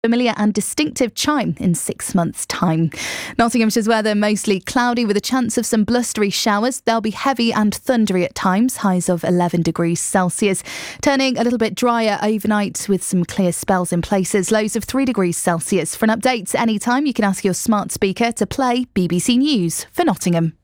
familiar and distinctive chime in 6 months' time. Nottinghamshire's weather mostly cloudy with a chance of some blustery showers. They'll be heavy and thundery at times, highs of 11 degrees Celsius. Turning a little bit drier overnight with some clear spells in places, lows of 3 degrees Celsius. For an update anytime, you can ask your smart speaker to play BBC News for Nottingham.